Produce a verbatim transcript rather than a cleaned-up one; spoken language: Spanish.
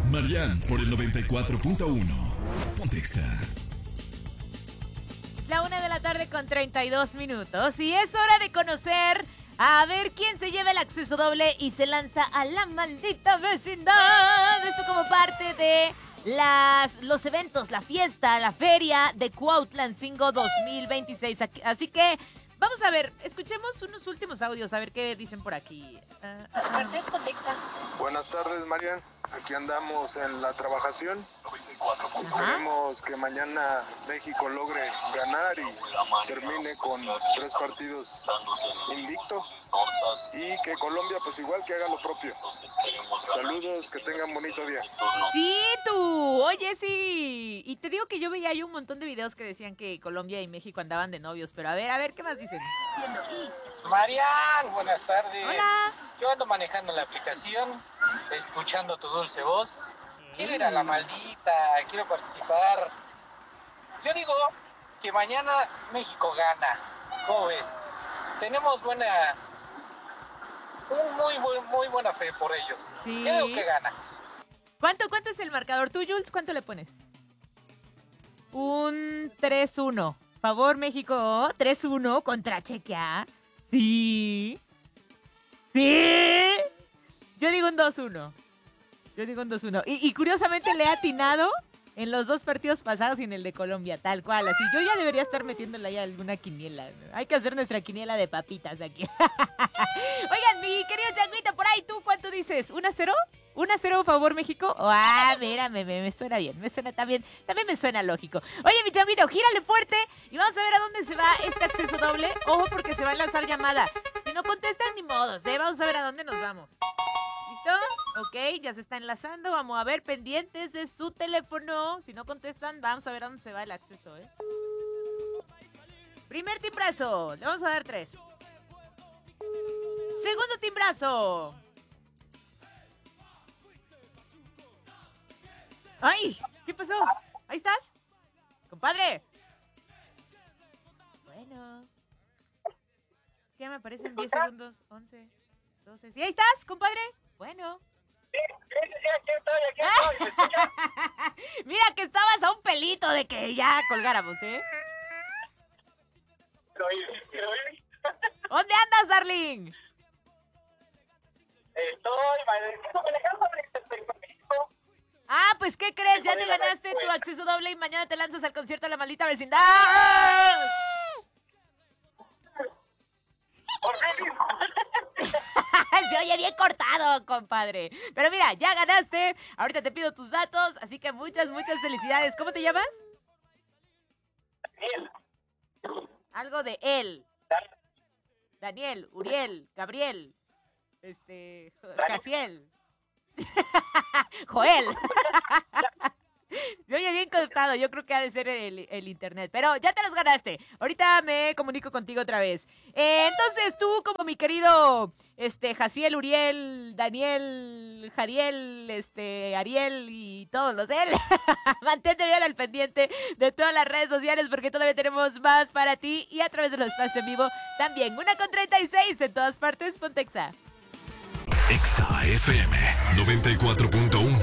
Marian por el noventa y cuatro punto uno. Pontexa. La una de la tarde con treinta y dos minutos. Y es hora de conocer a ver quién se lleva el acceso doble y se lanza a la maldita vecindad. Esto como parte de las, los eventos, la fiesta, la feria de Cuautlancingo dos mil veintiséis. Así que vamos a ver, escuchemos unos últimos audios, a ver qué dicen por aquí. Uh, uh. Buenas tardes, Marian. Aquí andamos en la trabajación. Esperemos que mañana México logre ganar y termine con tres partidos invicto. Y que Colombia, pues igual, que haga lo propio. Saludos, que tengan bonito día. Sí, tú. Oye, sí. Y te digo que yo veía ahí un montón de videos que decían que Colombia y México andaban de novios. Pero a ver, a ver, ¿qué más dicen? Marian, buenas tardes. Hola. Yo ando manejando la aplicación, escuchando tu dulce voz. Quiero ir a la maldita, quiero participar. Yo digo que mañana México gana. ¿Cómo ves? Tenemos buena, un muy, muy, muy buena fe por ellos. Sí. Yo digo que gana. ¿Cuánto, cuánto es el marcador? ¿Tú, Jules, cuánto le pones? Un tres uno. Favor, México. tres uno contra Chequia. Sí. Sí. Yo digo un dos uno. Yo digo un dos uno. Y, y curiosamente le he atinado en los dos partidos pasados y en el de Colombia, tal cual. Así, yo ya debería estar metiéndole ahí alguna quiniela. Hay que hacer nuestra quiniela de papitas aquí. Oigan, mi querido Changuito, por ahí, ¿tú cuánto dices? ¿uno a cero? ¿uno a cero favor México? Oh, ah, mira, me, me, me suena bien, me suena también, también me suena lógico. Oye, mi Changuito, gírale fuerte y vamos a ver a dónde se va este acceso doble. Ojo, porque se va a lanzar llamada. Si no contestan, ni modos, ¿eh? Vamos a ver a dónde nos vamos. ¿Listo? Ok, ya se está enlazando. Vamos a ver, pendientes de su teléfono. Si no contestan, vamos a ver a dónde se va el acceso, ¿eh? Primer timbrazo. Le vamos a dar tres. Segundo timbrazo. ¡Ay! ¿Qué pasó? ¿Ahí estás? ¡Compadre! Bueno. Ya me aparecen diez segundos. once, doce. ¿Sí ahí estás, compadre? Bueno. Sí, sí, sí, aquí estoy, aquí estoy. ¿Me escuchas? Mira que estabas a un pelito de que ya colgáramos, ¿eh? Lo oí, lo oí. ¿Dónde andas, darling? Estoy manejando, estoy con México. Ah, pues, ¿qué crees? Ya te ganaste tu acceso doble y mañana te lanzas al concierto de la maldita vecindad. Por fin. Se oye bien cortado, compadre. Pero mira, ya ganaste. Ahorita te pido tus datos, así que muchas, muchas felicidades. ¿Cómo te llamas? Daniel. Algo de él. Daniel, Uriel, Gabriel, este, Jaciel. Joel. Se oye bien cortado, yo creo que ha de ser el, el internet, pero ya te los ganaste. Ahorita me comunico contigo otra vez. Eh, entonces tú, como mi querido este Jaciel, Uriel, Daniel, Jariel, este Ariel y todos los él, mantente bien al pendiente de todas las redes sociales porque todavía tenemos más para ti y a través de los espacios en vivo también. Una con treinta y seis en todas partes, Pontexa. Exa F M noventa y cuatro punto uno.